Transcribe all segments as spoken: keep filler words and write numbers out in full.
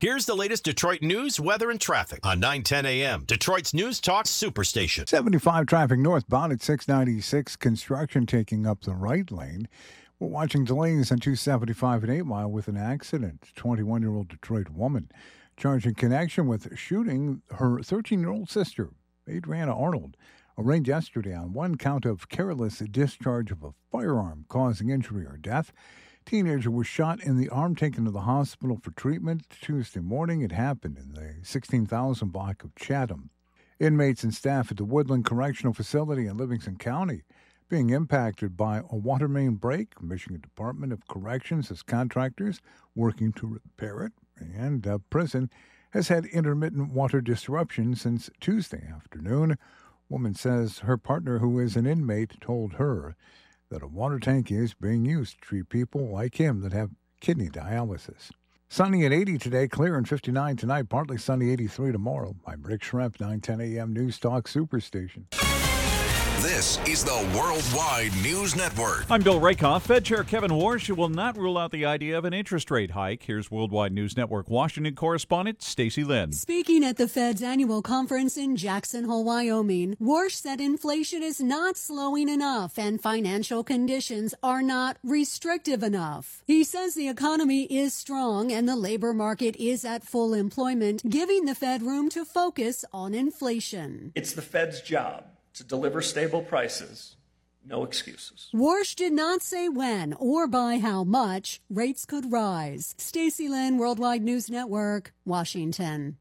Here's the latest Detroit news, weather, and traffic on nine ten A M, Detroit's News Talk Superstation. seventy-five traffic northbound at six ninety-six. Construction taking up the right lane. We're watching delays on two seventy-five at eight Mile with an accident. twenty-one-year-old Detroit woman charged in connection with shooting her thirteen-year-old sister, Adriana Arnold, arraigned yesterday on one count of careless discharge of a firearm causing injury or death. Teenager was shot in the arm, taken to the hospital for treatment Tuesday morning. It happened in the sixteen thousand block of Chatham. Inmates and staff at the Woodland Correctional Facility in Livingston County being impacted by a water main break. Michigan Department of Corrections has contractors working to repair it, and uh, prison has had intermittent water disruption since Tuesday afternoon. Woman says her partner, who is an inmate, told her that a water tank is being used to treat people like him that have kidney dialysis. Sunny at eighty today, clear and fifty-nine tonight, partly sunny eighty-three tomorrow. I'm Rick Schrempf, nine ten A M News Talk Superstation. This is the Worldwide News Network. I'm Bill Rakoff. Fed Chair Kevin Warsh will not rule out the idea of an interest rate hike. Here's Worldwide News Network Washington correspondent Stacey Lynn. Speaking at the Fed's annual conference in Jackson Hole, Wyoming, Warsh said inflation is not slowing enough and financial conditions are not restrictive enough. He says the economy is strong and the labor market is at full employment, giving the Fed room to focus on inflation. It's the Fed's job to deliver stable prices, no excuses. Warsh did not say when or by how much rates could rise. Stacey Lynn, Worldwide News Network, Washington.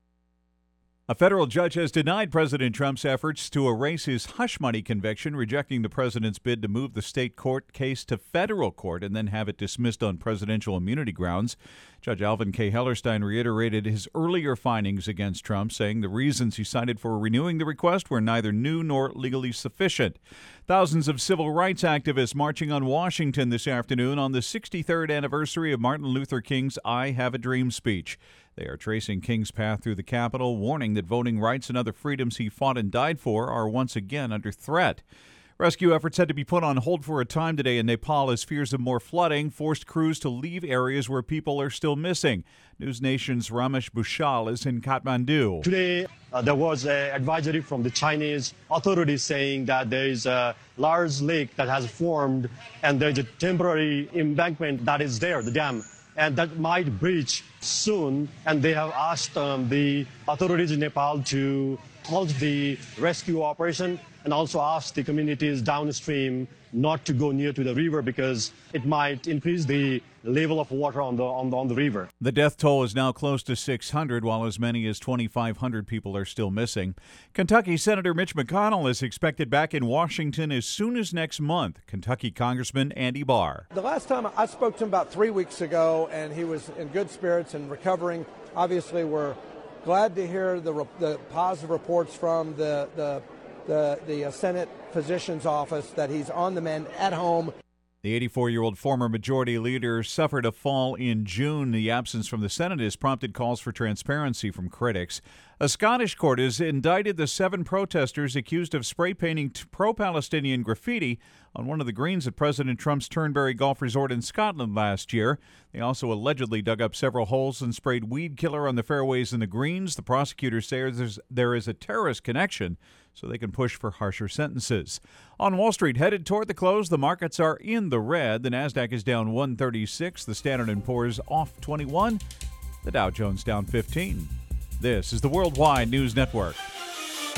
A federal judge has denied President Trump's efforts to erase his hush money conviction, rejecting the president's bid to move the state court case to federal court and then have it dismissed on presidential immunity grounds. Judge Alvin K. Hellerstein reiterated his earlier findings against Trump, saying the reasons he cited for renewing the request were neither new nor legally sufficient. Thousands of civil rights activists marching on Washington this afternoon on the sixty-third anniversary of Martin Luther King's I Have a Dream speech. They are tracing King's path through the Capitol, warning that voting rights and other freedoms he fought and died for are once again under threat. Rescue efforts had to be put on hold for a time today in Nepal as fears of more flooding forced crews to leave areas where people are still missing. News Nation's Ramesh Bhushal is in Kathmandu. Today, uh, there was an advisory from the Chinese authorities saying that there is a large lake that has formed and there's a temporary embankment that is there, the dam, and that might breach soon. And they have asked um, the authorities in Nepal to halt the rescue operation and also asked the communities downstream not to go near to the river because it might increase the level of water on the on the, on the river. The death toll is now close to six hundred, while as many as twenty-five hundred people are still missing. Kentucky Senator Mitch McConnell is expected back in Washington as soon as next month. Kentucky Congressman Andy Barr. The last time I spoke to him about three weeks ago, and he was in good spirits and recovering. Obviously, we're glad to hear the the positive reports from the the the, the Senate Physician's Office that he's on the mend at home. The eighty-four-year-old former majority leader suffered a fall in June. The absence from the Senate has prompted calls for transparency from critics. A Scottish court has indicted the seven protesters accused of spray painting pro-Palestinian graffiti on one of the greens at President Trump's Turnberry Golf Resort in Scotland last year. They also allegedly dug up several holes and sprayed weed killer on the fairways and the greens. The prosecutors say there's, there is a terrorist connection, so they can push for harsher sentences. On Wall Street, headed toward the close, the markets are in the red. The Nasdaq is down one thirty-six. The Standard and Poor's off twenty-one. The Dow Jones down fifteen. This is the Worldwide News Network.